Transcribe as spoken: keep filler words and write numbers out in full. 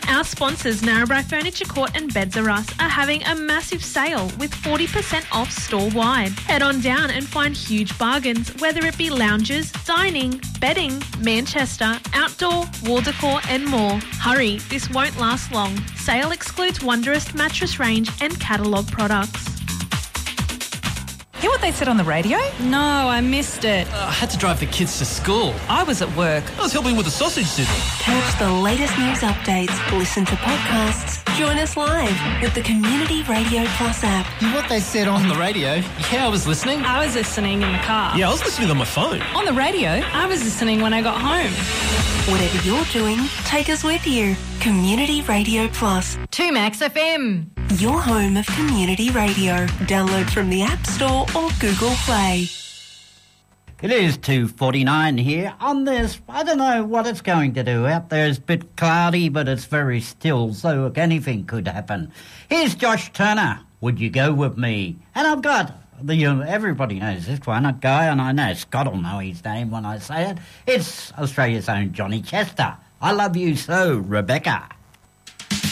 Our sponsors, Narrabri Furniture Court and Beds R Us, are having a massive sale with forty percent off store-wide. Head on down and find huge bargains, whether it be lounges, dining, bedding, Manchester, outdoor, wall decor and more. Hurry, this won't last long. Sale excludes Wonderist mattress range and catalogue products. Hear what they said on the radio? No, I missed it. Uh, I had to drive the kids to school. I was at work. I was helping with the sausage sizzle. Catch the latest news updates, listen to podcasts, join us live with the Community Radio Plus app. Hear what they said on the radio? Yeah, I was listening. I was listening in the car. Yeah, I was listening on my phone. On the radio? I was listening when I got home. Whatever you're doing, take us with you. Community Radio Plus. two Max F M. Your home of community radio. Download from the App Store or Google Play. It is two forty-nine here on this. I don't know what it's going to do. Out there it's a bit cloudy, but it's very still, so anything could happen. Here's Josh Turner. Would you go with me? And I've got the uh, everybody knows this one, a guy, and I know Scott will know his name when I say it. It's Australia's own Johnny Chester. I love you so, Rebecca.